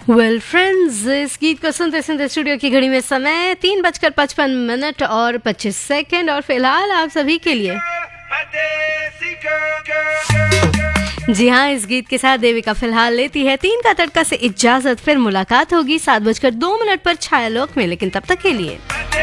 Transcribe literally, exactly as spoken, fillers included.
Well friends, इस गीत को सुनते सुनते स्टूडियो की घड़ी में समय तीन बजकर पचपन मिनट और पच्चीस सेकंड और फिलहाल आप सभी के लिए जी हाँ, इस गीत के साथ देविका फिलहाल लेती है तीन का तड़का से इजाजत। फिर मुलाकात होगी सात बजकर दो मिनट पर छाया लोक में, लेकिन तब तक के लिए